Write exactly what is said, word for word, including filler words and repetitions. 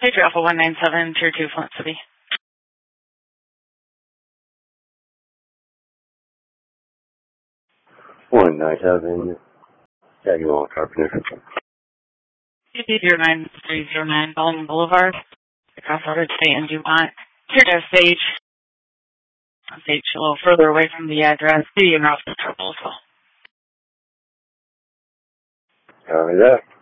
Patriot Alpha one nine seven, Tier two, Flint City. one nine seven, tagging along Carpenter. zero nine three zero nine, Bellman Boulevard, across Orange State and DuPont. Here to stage. Stage a little further away from the address. See you off the trouble as well. Copy that.